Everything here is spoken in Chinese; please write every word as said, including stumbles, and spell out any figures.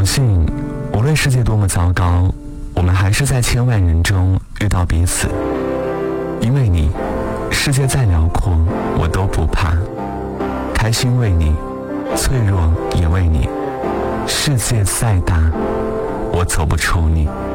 信无论世界多么糟糕，我们还是在千万人中遇到彼此。因为你，世界再辽阔我都不怕，开心为你，脆弱也为你，世界再大我走不出你。